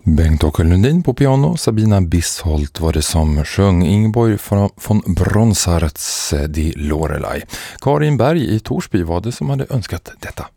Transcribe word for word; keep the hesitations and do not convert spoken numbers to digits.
Bengt-Åke Lundin på piano, Sabina Bissholt var det som sjöng, Ingeborg von Bronsarts Die Lorelei. Karin Berg i Torsby var det som hade önskat detta.